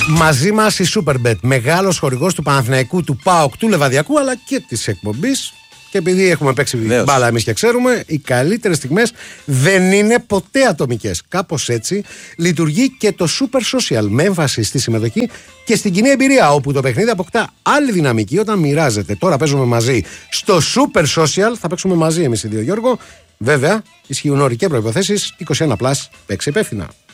Μαζί μας η Superbet, μεγάλος χορηγός του Παναθηναϊκού, του ΠΑΟΚ, του Λεβαδιακού αλλά και της εκπομπής. Και επειδή έχουμε παίξει μπάλα εμείς και ξέρουμε, οι καλύτερες στιγμές δεν είναι ποτέ ατομικές. Κάπως έτσι λειτουργεί και το Super Social, με έμφαση στη συμμετοχή και στην κοινή εμπειρία, όπου το παιχνίδι αποκτά άλλη δυναμική όταν μοιράζεται. Τώρα παίζουμε μαζί στο Super Social, θα παίξουμε μαζί εμείς οι δύο, Γιώργο. Βέβαια, ισχύουν όροι και προϋποθέσεις. 21+, παίξε υπεύθυνα.